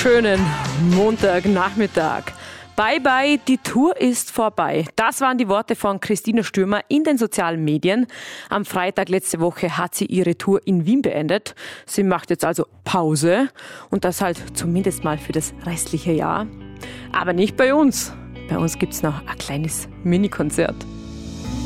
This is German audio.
wunderschönen Montagnachmittag. Bye bye, die Tour ist vorbei. Das waren die Worte von Christina Stürmer in den sozialen Medien. Am Freitag letzte Woche hat sie ihre Tour in Wien beendet. Sie macht jetzt also Pause und das halt zumindest mal für das restliche Jahr. Aber nicht bei uns. Bei uns gibt's noch ein kleines Mini-Konzert.